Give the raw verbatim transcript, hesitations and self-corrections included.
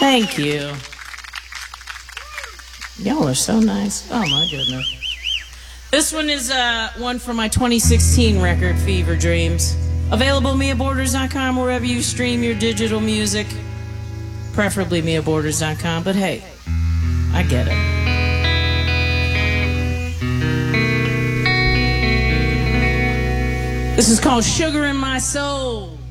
Thank you. Y'all are so nice. Oh my goodness. This one is uh, one from my twenty sixteen record, Fever Dreams. Available mia borders dot com, wherever you stream your digital music. Preferably mia borders dot com, but hey, I get it. This is called Sugar in My Soul.